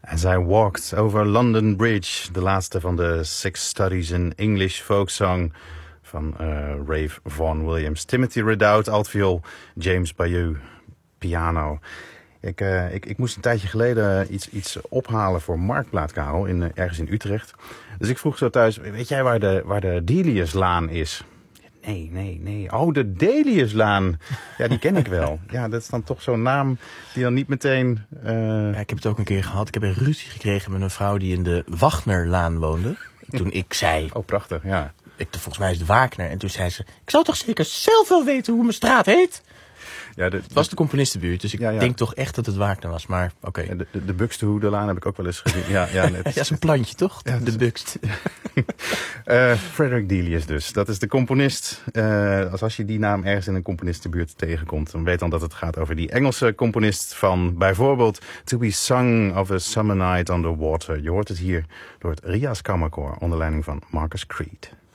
As I Walked Over London Bridge. De laatste van de 6 Studies in English Folk Song van Ralph Vaughan Williams. Timothy Ridout, altviool. James Bayou, piano. Ik moest een tijdje geleden iets ophalen voor Marktplaat, Karel, ergens in Utrecht. Dus ik vroeg zo thuis, weet jij waar de Deliuslaan is? Nee. Oh, de Deliuslaan. Ja, die ken ik wel. Ja, dat is dan toch zo'n naam die dan niet meteen... Ja, ik heb het ook een keer gehad. Ik heb een ruzie gekregen met een vrouw die in de Wagnerlaan woonde. Toen ik zei... Oh, prachtig, ja. Volgens mij is het Wagner. En toen zei ze... Ik zou toch zeker zelf wel weten hoe mijn straat heet? Ja, het was de componistenbuurt, dus ik denk toch echt dat het Wagner was, maar oké. Ja, de Buxtehudelaan heb ik ook wel eens gezien. Ja, dat is een plantje, toch? Ja, de Buxt. Frederick Delius dus. Dat is de componist. Als je die naam ergens in een componistenbuurt tegenkomt, dan weet dan dat het gaat over die Engelse componist van bijvoorbeeld To Be Sung of a Summer Night on the Water. Je hoort het hier door het Rias Kammerkoor onder leiding van Marcus Creed.